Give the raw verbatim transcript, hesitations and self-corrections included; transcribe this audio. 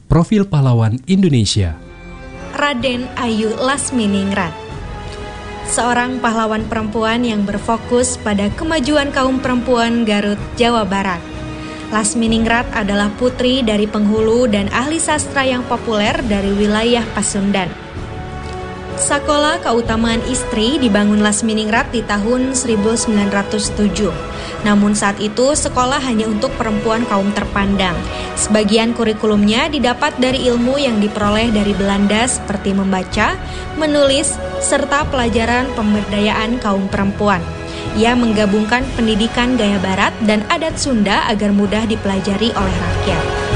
Profil Pahlawan Indonesia. Raden Ayu Lasminingrat, seorang pahlawan perempuan yang berfokus pada kemajuan kaum perempuan Garut, Jawa Barat. Lasminingrat adalah putri dari penghulu dan ahli sastra yang populer dari wilayah Pasundan. Sakola Keutamaan Istri dibangun Lasminingrat di tahun seribu sembilan ratus tujuh. Namun saat itu sekolah hanya untuk perempuan kaum terpandang. Sebagian kurikulumnya didapat dari ilmu yang diperoleh dari Belanda seperti membaca, menulis, serta pelajaran pemberdayaan kaum perempuan. Ia menggabungkan pendidikan gaya barat dan adat Sunda agar mudah dipelajari oleh rakyat.